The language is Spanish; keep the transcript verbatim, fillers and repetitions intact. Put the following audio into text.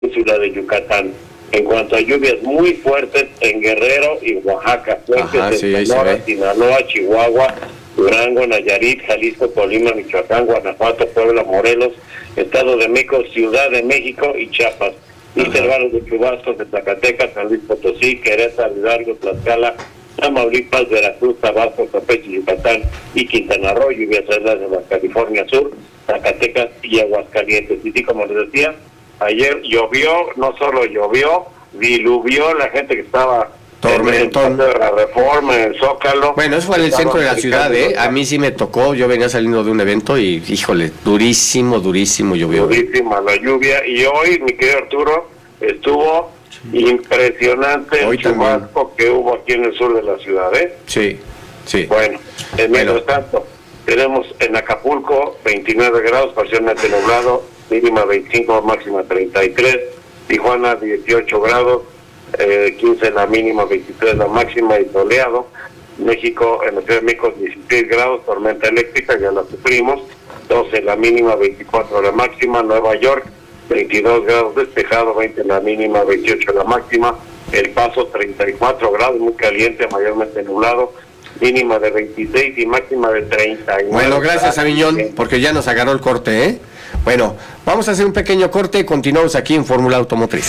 península de Yucatán. En cuanto a lluvias muy fuertes en Guerrero y Oaxaca, fuertes Ajá, sí, en ahí se Sonora, ve. Sinaloa, Chihuahua, Durango, Nayarit, Jalisco, Colima, Michoacán, Guanajuato, Puebla, Morelos, Estado de México, Ciudad de México y Chiapas. Intervalos de chubascos de Zacatecas, San Luis Potosí, Querétaro, Hidalgo, Tlaxcala, Tamaulipas, Veracruz, Tabasco, Campeche, Yucatán y Quintana Roo, lluvias aisladas de Baja California Sur, Zacatecas y Aguascalientes. Y sí, como les decía, ayer llovió, no solo llovió, diluvió la gente que estaba Tormentón. en el de la Reforma, en el Zócalo. Bueno, eso fue en el centro de la ciudad, ¿eh? A mí sí me tocó, yo venía saliendo de un evento y, híjole, durísimo, durísimo llovió. Durísima la lluvia. Y hoy, mi querido Arturo, estuvo impresionante Hoy el chubasco que hubo aquí en el sur de la ciudad, ¿eh? Sí, sí. Bueno, en Bueno. mientras tanto, tenemos en Acapulco veintinueve grados, parcialmente nublado, mínima veinticinco, máxima treinta y tres, Tijuana dieciocho grados, eh, quince la mínima, veintitrés la máxima y soleado. México, en la Ciudad de México dieciséis grados, tormenta eléctrica, ya la sufrimos, doce la mínima, veinticuatro la máxima. Nueva York, veintidós grados despejado, veinte la mínima, veintiocho la máxima. El Paso, treinta y cuatro grados, muy caliente, mayormente nublado, mínima de veintiséis y máxima de treinta y nueve. Bueno, gracias, Aviñón, porque ya nos agarró el corte, ¿eh? Bueno, vamos a hacer un pequeño corte y continuamos aquí en Fórmula Automotriz.